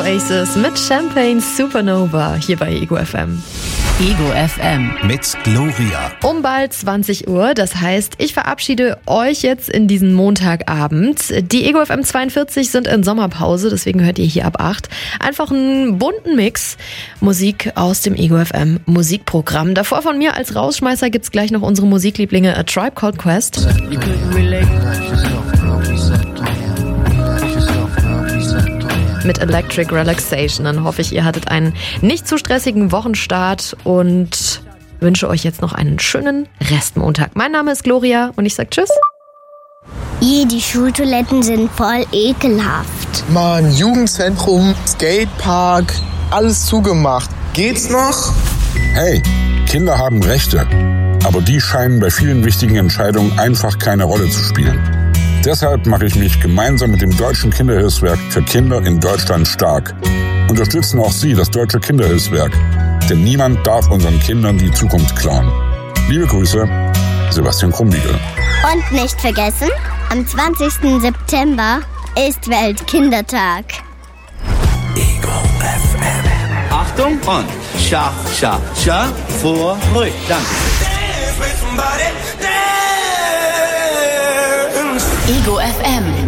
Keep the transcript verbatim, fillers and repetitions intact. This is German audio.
Oasis mit Champagne Supernova hier bei Ego F M. Ego F M mit Gloria. Um bald zwanzig Uhr, das heißt, ich verabschiede euch jetzt in diesen Montagabend. Die Ego F M zweiundvierzig sind in Sommerpause, deswegen hört ihr hier ab acht einfach einen bunten Mix Musik aus dem Ego F M Musikprogramm. Davor von mir als Rausschmeißer gibt's gleich noch unsere Musiklieblinge A Tribe Called Quest. Mit Electric Relaxation. Dann hoffe ich, ihr hattet einen nicht zu stressigen Wochenstart und wünsche euch jetzt noch einen schönen Restmontag. Mein Name ist Gloria und ich sag Tschüss. Je, die Schultoiletten sind voll ekelhaft. Mann, Jugendzentrum, Skatepark, alles zugemacht. Geht's noch? Hey, Kinder haben Rechte, aber die scheinen bei vielen wichtigen Entscheidungen einfach keine Rolle zu spielen. Deshalb mache ich mich gemeinsam mit dem Deutschen Kinderhilfswerk für Kinder in Deutschland stark. Unterstützen auch Sie das Deutsche Kinderhilfswerk, denn niemand darf unseren Kindern die Zukunft klauen. Liebe Grüße, Sebastian Krumbiegel. Und nicht vergessen, am zwanzigsten September ist Weltkindertag. Ego F M. Achtung und Schach, Schach, Schach, vor, ruhig, danke. Ego F M.